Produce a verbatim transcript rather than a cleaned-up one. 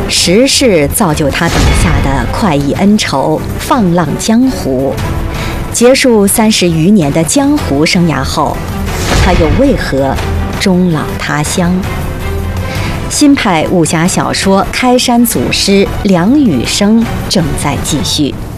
时势造就他笔下的快意恩仇、放浪江湖。结束三十余年的江湖生涯后，他又为何终老他乡？新派武侠小说开山祖师梁羽生正在继续。